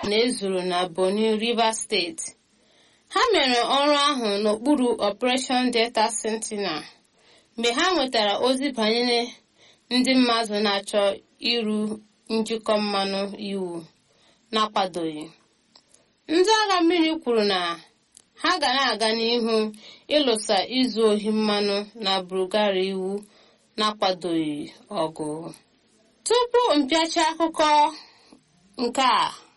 na-ezuru na Bonny Rivers steeti. Ha mere ọrụ ahụ n'okpuru Operation Delta Sentinel mgbe ha nwetara ozi banyere ndị mmadụ na-achọ iru njikọ mmanụ iwu n'akwadoghị. Ndị agha mmiri kwuru na ha ga na-aga n'ihu ịlụsa izu ohi mmanụ na Bulgaria iwu n'akwadoghị ọgụ. Tupu mpịacha akụkọ nke a,